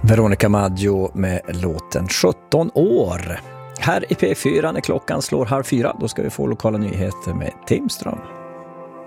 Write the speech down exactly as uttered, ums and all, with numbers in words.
Veronica Maggio med låten sjutton år. Här i P fyra när klockan slår halv fyra, då ska vi få lokala nyheter med Tim Ström.